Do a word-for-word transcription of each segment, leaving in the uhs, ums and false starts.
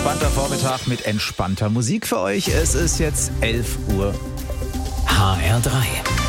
entspannter Vormittag mit entspannter Musik für euch. Es ist jetzt elf Uhr. H R drei.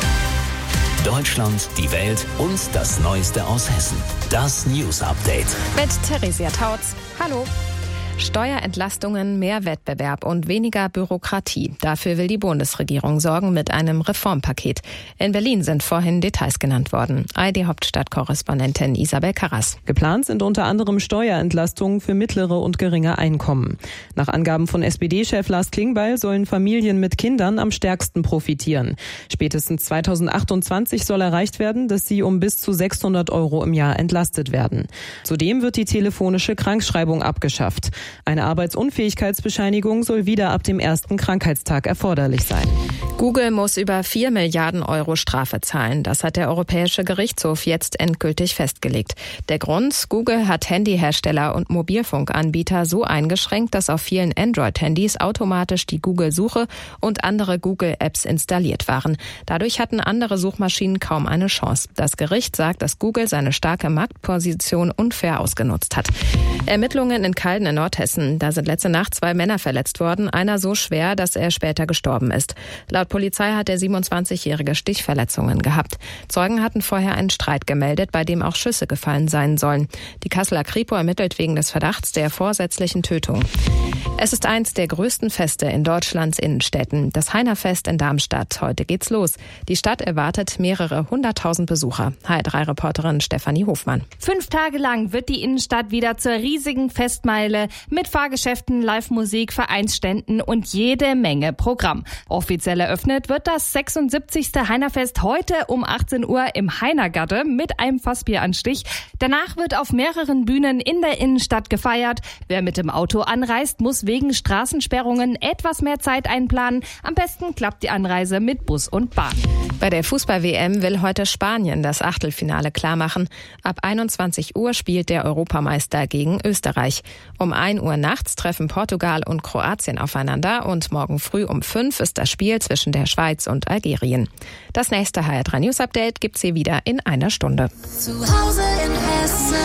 Deutschland, die Welt und das Neueste aus Hessen. Das News Update. Mit Theresia Tautz. Hallo. Steuerentlastungen, mehr Wettbewerb und weniger Bürokratie. Dafür will die Bundesregierung sorgen mit einem Reformpaket. In Berlin sind vorhin Details genannt worden. A R D-Hauptstadtkorrespondentin Isabel Karras. Geplant sind unter anderem Steuerentlastungen für mittlere und geringe Einkommen. Nach Angaben von S P D-Chef Lars Klingbeil sollen Familien mit Kindern am stärksten profitieren. Spätestens zweitausendachtundzwanzig soll erreicht werden, dass sie um bis zu sechshundert Euro im Jahr entlastet werden. Zudem wird die telefonische Krankschreibung abgeschafft. Eine Arbeitsunfähigkeitsbescheinigung soll wieder ab dem ersten Krankheitstag erforderlich sein. Google muss über vier Milliarden Euro Strafe zahlen. Das hat der Europäische Gerichtshof jetzt endgültig festgelegt. Der Grund: Google hat Handyhersteller und Mobilfunkanbieter so eingeschränkt, dass auf vielen Android-Handys automatisch die Google-Suche und andere Google-Apps installiert waren. Dadurch hatten andere Suchmaschinen kaum eine Chance. Das Gericht sagt, dass Google seine starke Marktposition unfair ausgenutzt hat. Ermittlungen in Calden in Nordhessen. Da sind letzte Nacht zwei Männer verletzt worden, einer so schwer, dass er später gestorben ist. Laut Polizei hat der siebenundzwanzigjährige Stichverletzungen gehabt. Zeugen hatten vorher einen Streit gemeldet, bei dem auch Schüsse gefallen sein sollen. Die Kasseler Kripo ermittelt wegen des Verdachts der vorsätzlichen Tötung. Es ist eins der größten Feste in Deutschlands Innenstädten, das Heinerfest in Darmstadt. Heute geht's los. Die Stadt erwartet mehrere hunderttausend Besucher. H R drei Reporterin Stefanie Hofmann. Fünf Tage lang wird die Innenstadt wieder zur riesigen Festmeile mit Fahrgeschäften, Live-Musik, Vereinsständen und jede Menge Programm. Offiziell eröffnet wird das sechsundsiebzigste Heinerfest heute um achtzehn Uhr im Heinergatte mit einem Fassbieranstich. Danach wird auf mehreren Bühnen in der Innenstadt gefeiert. Wer mit dem Auto anreist, muss wegen Straßensperrungen etwas mehr Zeit einplanen. Am besten klappt die Anreise mit Bus und Bahn. Bei der Fußball-W M will heute Spanien das Achtelfinale klarmachen. Ab einundzwanzig Uhr spielt der Europameister gegen Österreich. Um ein Uhr nachts treffen Portugal und Kroatien aufeinander und morgen früh um fünf ist das Spiel zwischen der Schweiz und Algerien. Das nächste H R drei News Update gibt's hier wieder in einer Stunde. Zu Hause in Hessen.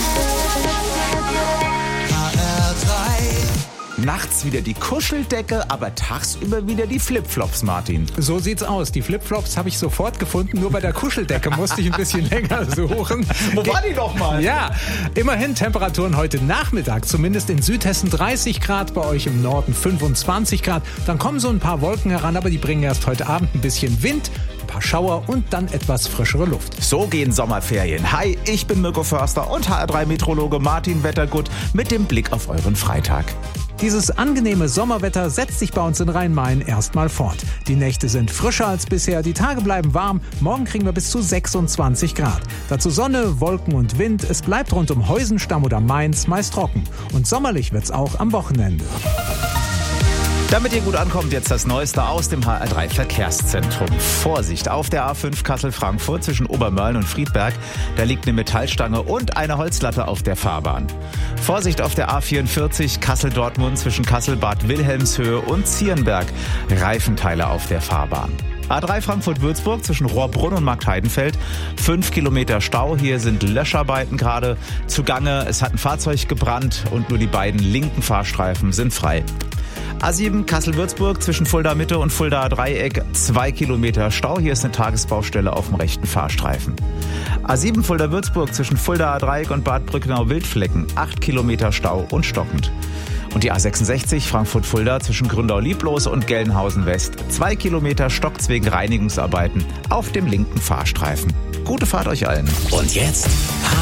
H R drei. Nachts wieder die Kuscheldecke, aber tagsüber wieder die Flipflops, Martin. So sieht's aus. Die Flipflops habe ich sofort gefunden. Nur bei der Kuscheldecke musste ich ein bisschen länger suchen. Wo war die noch mal? Ja, immerhin Temperaturen heute Nachmittag. Zumindest in Südhessen dreißig Grad, bei euch im Norden fünfundzwanzig Grad. Dann kommen so ein paar Wolken heran, aber die bringen erst heute Abend ein bisschen Wind, ein paar Schauer und dann etwas frischere Luft. So gehen Sommerferien. Hi, ich bin Mirko Förster und H R drei Meteorologe Martin Wettergut mit dem Blick auf euren Freitag. Dieses angenehme Sommerwetter setzt sich bei uns in Rhein-Main erstmal fort. Die Nächte sind frischer als bisher, die Tage bleiben warm. Morgen kriegen wir bis zu sechsundzwanzig Grad. Dazu Sonne, Wolken und Wind. Es bleibt rund um Heusenstamm oder Mainz meist trocken. Und sommerlich wird's auch am Wochenende. Damit ihr gut ankommt, jetzt das Neueste aus dem H R drei Verkehrszentrum. Vorsicht, auf der A fünf Kassel-Frankfurt zwischen Obermörlen und Friedberg. Da liegt eine Metallstange und eine Holzlatte auf der Fahrbahn. Vorsicht auf der A vierundvierzig Kassel-Dortmund zwischen Kassel-Bad Wilhelmshöhe und Zierenberg. Reifenteile auf der Fahrbahn. A drei Frankfurt-Würzburg zwischen Rohrbrunn und Marktheidenfeld. Fünf Kilometer Stau. Hier sind Löscharbeiten gerade zugange. Es hat ein Fahrzeug gebrannt und nur die beiden linken Fahrstreifen sind frei. A sieben Kassel-Würzburg zwischen Fulda Mitte und Fulda Dreieck. Zwei Kilometer Stau. Hier ist eine Tagesbaustelle auf dem rechten Fahrstreifen. A sieben Fulda Würzburg zwischen Fulda Dreieck und Bad Brücknau-Wildflecken. Acht Kilometer Stau und stockend. Und die A sechsundsechzig Frankfurt-Fulda zwischen Gründau-Lieblos und Gelnhausen West. Zwei Kilometer stockt's wegen Reinigungsarbeiten auf dem linken Fahrstreifen. Gute Fahrt euch allen. Und jetzt